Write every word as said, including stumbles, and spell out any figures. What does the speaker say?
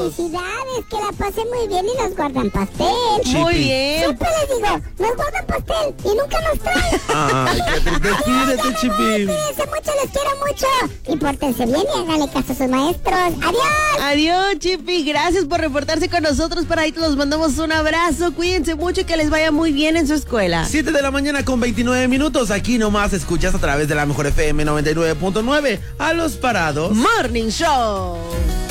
Felicidades, que la pasé muy bien y nos guardan pastel. Chipi. Muy bien. Siempre les digo, nos guardan pastel y nunca nos traen. Ay, qué triste. Despídete, Chipi. Cuídense mucho, les quiero mucho. Y pórtense bien y háganle caso a sus maestros. ¡Adiós! Adiós, Chipi. Gracias por reportarse con nosotros. Para ahí te los mandamos un abrazo. Cuídense mucho y que les vaya muy bien en su escuela. siete de la mañana con veintinueve minutos. Aquí nomás escuchas a través de la Mejor F M noventa y nueve punto nueve a Los Parados Morning Show.